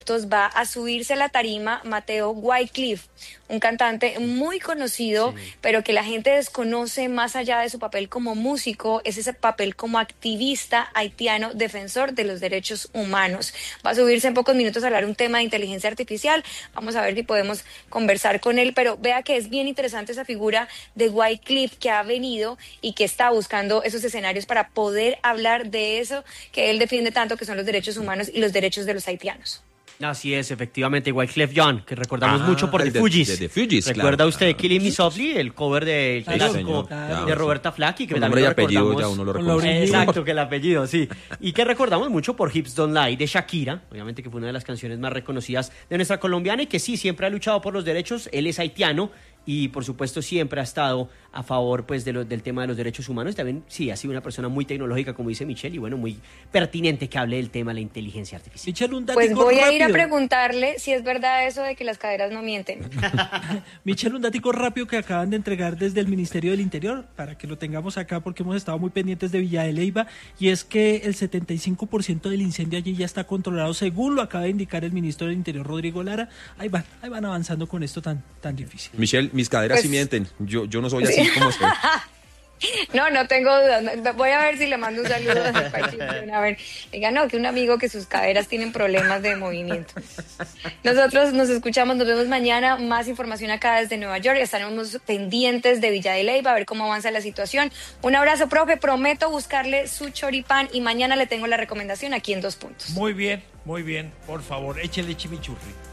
va a subirse a la tarima Mateo Wycliffe, un cantante muy conocido, sí, pero que la gente desconoce más allá de su papel como músico, es ese papel como activista haitiano, defensor de los derechos humanos. Va a subirse en pocos minutos a hablar un tema de inteligencia artificial, vamos a ver si podemos conversar con él, pero vea que es bien interesante esa figura de Wycliffe que ha venido y que está buscando esos escenarios para poder hablar de eso que él defiende tanto, que son los derechos humanos y los derechos de los haitianos. Así es, efectivamente, Wyclef Jean, que recordamos mucho por The Fugees. The Fugees, ¿Recuerda claro, usted Killing Me Softly, el cover del clásico de Roberta Flack? Y que el nombre y apellido ya uno lo reconoce. Exacto, que el apellido, sí. Y que recordamos mucho por Hips Don't Lie, de Shakira, obviamente que fue una de las canciones más reconocidas de nuestra colombiana y que sí, siempre ha luchado por los derechos. Él es haitiano y por supuesto siempre ha estado a favor pues del tema de los derechos humanos. También sí, ha sido una persona muy tecnológica, como dice Michelle, y bueno, muy pertinente que hable del tema de la inteligencia artificial. Michelle, un pues voy a ir a preguntarle si es verdad eso de que las caderas no mienten. Michelle, un datico rápido que acaban de entregar desde el Ministerio del Interior, para que lo tengamos acá porque hemos estado muy pendientes de Villa de Leyva, y es que el 75% del incendio allí ya está controlado, según lo acaba de indicar el ministro del Interior, Rodrigo Lara. Ahí van avanzando con esto tan difícil. Michelle, mis caderas pues, sí mienten, yo no soy así como usted. No tengo duda. Voy a ver si le mando un saludo a ver, diga, no, que un amigo que sus caderas tienen problemas de movimiento. Nosotros nos escuchamos, nos vemos mañana. Más información acá desde Nueva York. Estaremos pendientes de Villa de Leyva a ver cómo avanza la situación. Un abrazo, profe. Prometo buscarle su choripán y mañana le tengo la recomendación aquí en 2 puntos. Muy bien. Por favor, échele chimichurri.